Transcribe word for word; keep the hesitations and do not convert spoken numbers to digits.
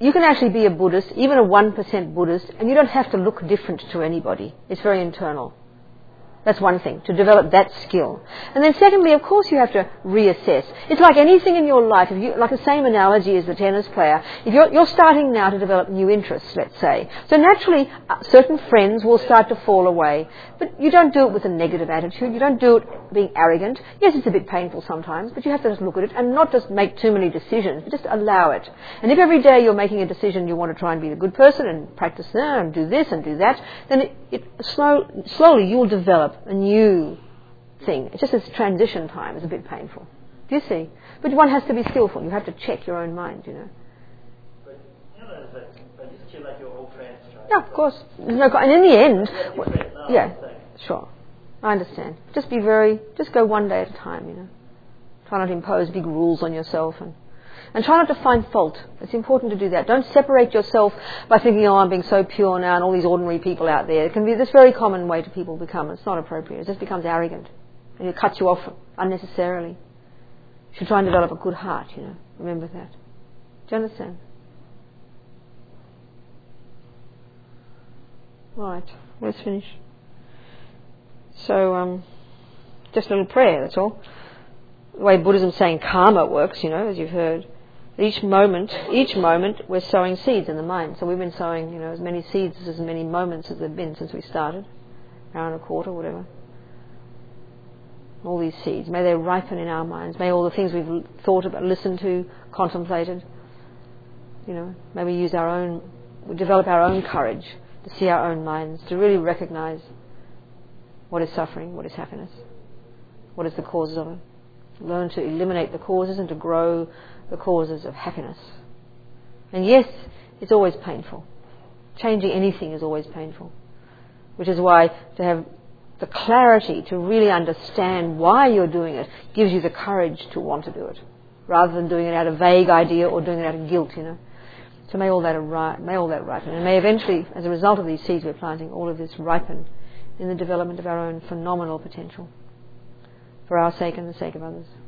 you can actually be a Buddhist, even a one percent Buddhist, and you don't have to look different to anybody. It's very internal. That's one thing, to develop that skill. And then secondly, of course, you have to reassess. It's like anything in your life, if you, like the same analogy as the tennis player. If you're, you're starting now to develop new interests, let's say. So naturally, uh, certain friends will start to fall away. But you don't do it with a negative attitude. You don't do it being arrogant. Yes, it's a bit painful sometimes, but you have to just look at it and not just make too many decisions, but just allow it. And if every day you're making a decision you want to try and be a good person and practice there and do this and do that, then it, it slow, slowly you'll develop a new thing. It's just this transition time is a bit painful. Do you see? But one has to be skillful. You have to check your own mind, you know. But, you know, but, but just chill like your old friends, right? Yeah, of course. No, and in the end, well, no, yeah, sure. I understand. Just be very, just go one day at a time, you know. Try not to impose big rules on yourself and And try not to find fault. It's important to do that. Don't separate yourself by thinking, oh, I'm being so pure now and all these ordinary people out there. It can be this very common way to people become. It's not appropriate. It just becomes arrogant. And it cuts you off unnecessarily. You should try and develop a good heart, you know. Remember that. Do you understand? Right. Let's finish. So, um, just a little prayer, that's all. The way Buddhism's saying karma works, you know, as you've heard. Each moment, each moment, we're sowing seeds in the mind. So we've been sowing, you know, as many seeds as many moments as there have been since we started, an hour and a quarter, whatever. All these seeds, may they ripen in our minds. May all the things we've thought about, listened to, contemplated, you know, may we use our own, we develop our own courage to see our own minds, to really recognise what is suffering, what is happiness, what is the causes of it. Learn to eliminate the causes and to grow the causes of happiness. And yes, it's always painful. Changing anything is always painful. Which is why to have the clarity to really understand why you're doing it gives you the courage to want to do it, rather than doing it out of vague idea or doing it out of guilt, you know. So may all that arise, may all that ripen, and may eventually, as a result of these seeds we're planting, all of this ripen in the development of our own phenomenal potential, for our sake and the sake of others.